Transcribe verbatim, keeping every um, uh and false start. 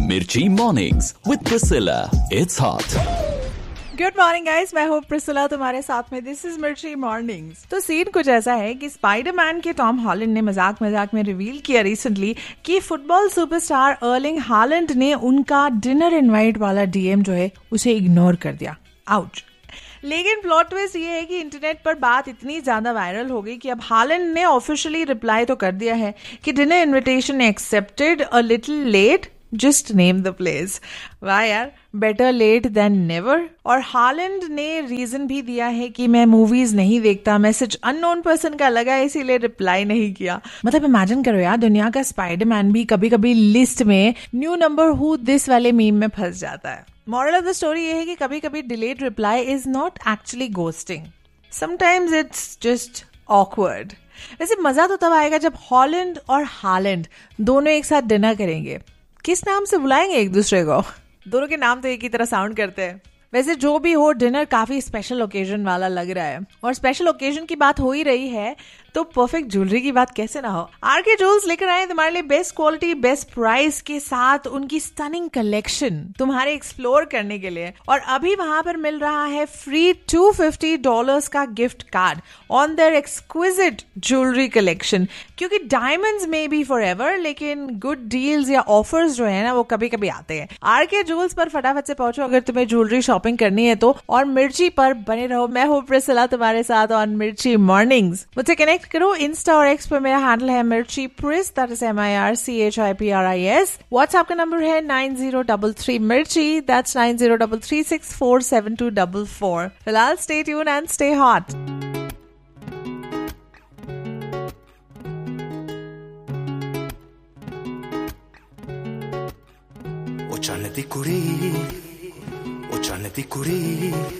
Mirchi Mornings with Priscilla. It's hot. Good morning guys, मैं हूँ Priscilla तुम्हारे साथ में. दिस इज मिर्ची मॉर्निंग्स. तो सीन कुछ ऐसा है कि स्पाइडरमैन के टॉम हॉलैंड ने मजाक मजाक में रिवील किया रिसेंटली कि फुटबॉल सुपरस्टार अर्लिंग हालैंड ने उनका डिनर इनवाइट वाला डीएम जो है उसे इग्नोर कर दिया. आउच. लेकिन प्लॉट ट्विस्ट ये है कि इंटरनेट पर बात इतनी ज्यादा वायरल हो गई कि अब हालैंड ने ऑफिशियली रिप्लाई तो कर दिया है कि dinner invitation accepted, a little late, just name the place. वाह यार, बेटर लेट देन नेवर. और हालैंड ने रीजन भी दिया है कि मैं मूवीज नहीं देखता, मैसेज अननोन पर्सन का लगा इसीलिए रिप्लाई नहीं किया. मतलब इमेजिन करो यार, दुनिया का स्पाइडरमैन भी कभी कभी लिस्ट में न्यू नंबर हु दिस वाले मीम में फंस जाता है. मॉरल ऑफ द स्टोरी ये है कि कभी कभी delayed reply is not actually ghosting, sometimes it's just awkward. वैसे मजा तो तब आएगा जब हॉलैंड और हालैंड दोनों एक साथ डिनर करेंगे. किस नाम से बुलाएंगे एक दूसरे को? दोनों के नाम तो एक ही तरह साउंड करते हैं. वैसे जो भी हो, डिनर काफी स्पेशल ओकेजन वाला लग रहा है. और स्पेशल ओकेजन की बात हो ही रही है तो परफेक्ट ज्वेलरी की बात कैसे ना हो. आरके ज्वेल्स लेकर आए तुम्हारे लिए बेस्ट क्वालिटी बेस्ट प्राइस के साथ उनकी स्टनिंग कलेक्शन तुम्हारे एक्सप्लोर करने के लिए. और अभी वहां पर मिल रहा है फ्री टू फिफ्टी डॉलर्स का gift card on their exquisite jewellery collection. क्योंकि डायमंड्स में बी फॉर एवर, लेकिन गुड डील्स या ऑफर्स जो है ना वो कभी कभी आते हैं. आरके ज्वेल्स पर फटाफट से पहुंचो अगर तुम्हें ज्वेलरी शॉपिंग करनी है तो. और मिर्ची पर बने रहो. मैं हूँ प्रिसिला तुम्हारे साथ ऑन मिर्ची मॉर्निंग्स. मुझसे कनेक्ट करो. इंस्टा और एक्स पर मेरा हैंडल है मिर्ची प्रिस, that is M I R C H I P R I S. WhatsApp का नंबर है नाइन जीरो थ्री थ्री मिर्ची, that's nine zero three three six four seven to four four. फिलहाल stay tune and stay hot. ओ चन्न दी कुड़ी, ओ चन्न दी कुड़ी